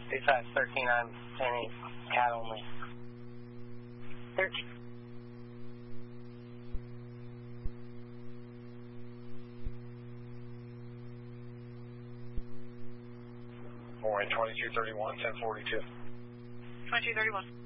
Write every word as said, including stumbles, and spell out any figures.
two five thirteen, I'm ten eight, cat only. thirteen. Boy, twenty-two thirty-one, ten forty-two. twenty-two thirty-one.